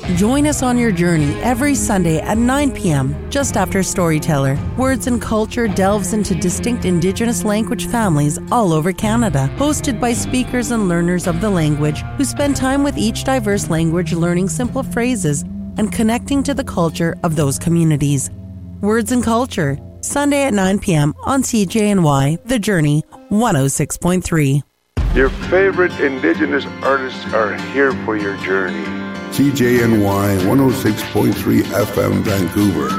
Join us on your journey every Sunday at 9 p.m., just after Storyteller. Words and Culture delves into distinct Indigenous language families all over Canada, hosted by speakers and learners of the language who spend time with each diverse language learning simple phrases and connecting to the culture of those communities. Words and Culture, Sunday at 9 p.m. on CJNY, The Journey, 106.3. Your favorite Indigenous artists are here for your journey. CJNY 106.3 FM Vancouver.